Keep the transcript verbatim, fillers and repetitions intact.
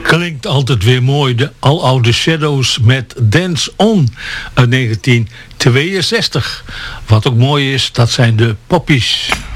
Klinkt altijd weer mooi, de aloude Shadows met Dance On uit negentien tweeënzestig. Wat ook mooi is, dat zijn de Poppies.